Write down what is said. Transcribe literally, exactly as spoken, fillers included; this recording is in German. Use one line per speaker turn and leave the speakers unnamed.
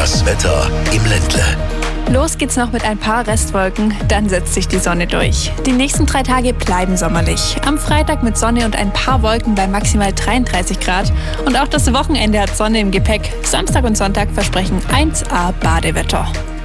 Das Wetter im Ländle.
Los geht's noch mit ein paar Restwolken, dann setzt sich die Sonne durch. Die nächsten drei Tage bleiben sommerlich. Am Freitag mit Sonne und ein paar Wolken bei maximal dreiunddreißig Grad. Und auch das Wochenende hat Sonne im Gepäck. Samstag und Sonntag versprechen eins A Badewetter.